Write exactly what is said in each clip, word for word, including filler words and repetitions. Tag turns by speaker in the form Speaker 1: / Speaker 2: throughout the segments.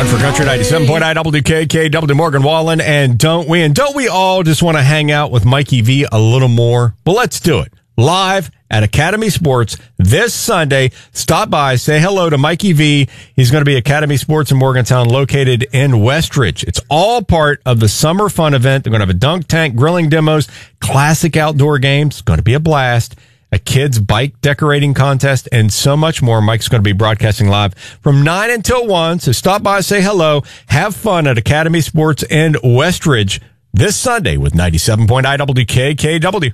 Speaker 1: For Country ninety-seven point nine W K K W, Morgan Wallen, and Don't We? And don't we all just want to hang out with Mikey V a little more? Well, let's do it. Live at Academy Sports this Sunday. Stop by, say hello to Mikey V. He's going to be at Academy Sports in Morgantown, located in Westridge. It's all part of the Summer Fun event. They're going to have a dunk tank, grilling demos, classic outdoor games. It's going to be a blast. A kids bike decorating contest, and so much more. Mike's going to be broadcasting live from nine until one. So stop by, say hello, have fun at Academy Sports in Westridge this Sunday with ninety-seven point nine W K K W.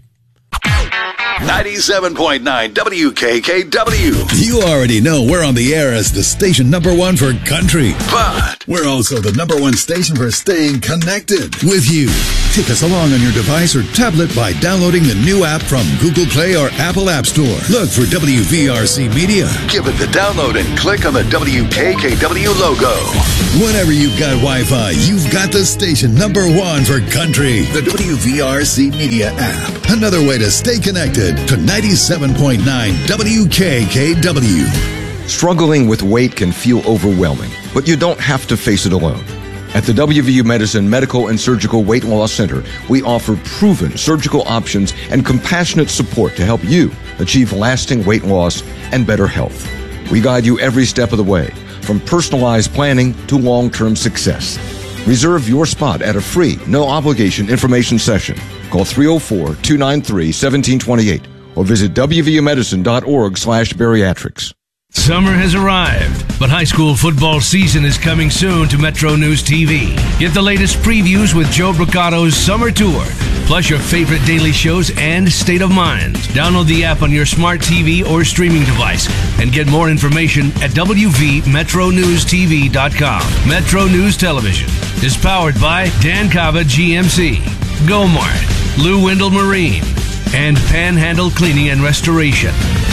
Speaker 2: ninety-seven point nine W K K W.
Speaker 3: You already know we're on the air as the station number one for country.
Speaker 2: But
Speaker 3: we're also the number one station for staying connected with you. Take us along on your device or tablet by downloading the new app from Google Play or Apple App Store. Look for W V R C Media.
Speaker 2: Give it the download and click on the W K K W logo.
Speaker 3: Whenever you've got Wi-Fi, you've got the station number one for country. The W V R C Media app. Another way to stay connected to ninety-seven point nine W K K W.
Speaker 4: Struggling with weight can feel overwhelming, but you don't have to face it alone. At the W V U Medicine Medical and Surgical Weight Loss Center, we offer proven surgical options and compassionate support to help you achieve lasting weight loss and better health. We guide you every step of the way, from personalized planning to long-term success. Reserve your spot at a free, no-obligation information session. Call three oh four, two nine three, one seven two eight or visit w v u medicine dot org slash bariatrics.
Speaker 5: Summer has arrived, but high school football season is coming soon to Metro News T V. Get the latest previews with Joe Bricato's Summer Tour, plus your favorite daily shows and State of Mind. Download the app on your smart T V or streaming device and get more information at w v metro news t v dot com. Metro News Television is powered by Dan Cava G M C, Gomart, Lou Wendell Marine, and Panhandle Cleaning and Restoration.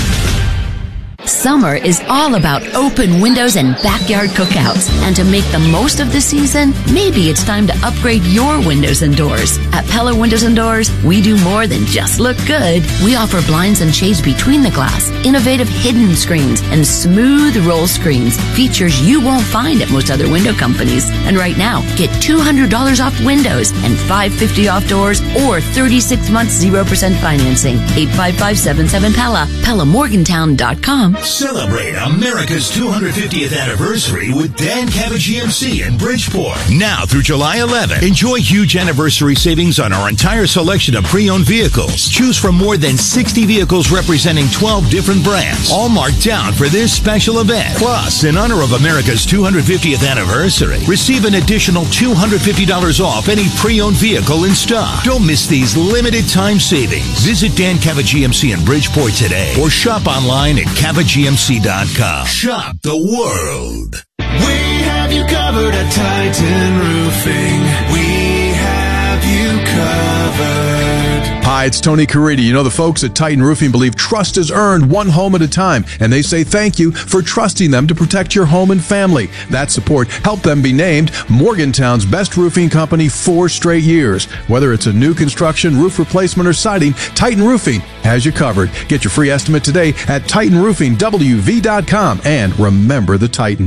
Speaker 6: Summer is all about open windows and backyard cookouts. And to make the most of the season, maybe it's time to upgrade your windows and doors. At Pella Windows and Doors, we do more than just look good. We offer blinds and shades between the glass, innovative hidden screens, and smooth roll screens, features you won't find at most other window companies. And right now, get two hundred dollars off windows and five hundred fifty dollars off doors or thirty-six months zero percent financing. eight five five, seven seven, P E L L A, Pella Morgantown dot com.
Speaker 7: Celebrate America's two hundred fiftieth anniversary with Dan Cava G M C in Bridgeport. Now through July eleventh, enjoy huge anniversary savings on our entire selection of pre-owned vehicles. Choose from more than sixty vehicles representing twelve different brands, all marked down for this special event. Plus, in honor of America's two hundred fiftieth anniversary, receive an additional two hundred fifty dollars off any pre-owned vehicle in stock. Don't miss these limited time savings. Visit Dan Cava G M C in Bridgeport today or shop online at cava g m c dot com. Shop the world.
Speaker 8: We have you covered at Titan Roofing. We have you covered.
Speaker 9: Hi, it's Tony Caridi. You know, the folks at Titan Roofing believe trust is earned one home at a time, and they say thank you for trusting them to protect your home and family. That support helped them be named Morgantown's best roofing company four straight years. Whether it's a new construction, roof replacement, or siding, Titan Roofing has you covered. Get your free estimate today at titan roofing w v dot com, and remember the Titan.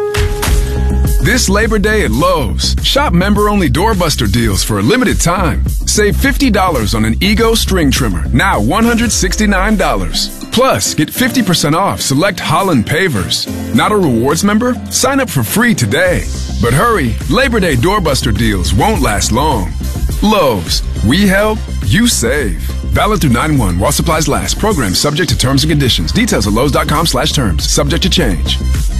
Speaker 10: This Labor Day at Lowe's, shop member-only doorbuster deals for a limited time. Save fifty dollars on an Ego string trimmer, now one hundred sixty-nine dollars. Plus, get fifty percent off select Holland pavers. Not a rewards member? Sign up for free today. But hurry, Labor Day doorbuster deals won't last long. Lowe's, we help, you save. Valid through nine one while supplies last. Program subject to terms and conditions. Details at lowes dot com slash terms. Subject to change.